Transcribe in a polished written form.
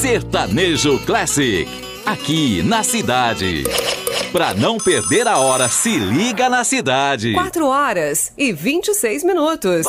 Sertanejo Classic, aqui na cidade. Pra não perder a hora, se liga na cidade. 4 horas e 26 minutos.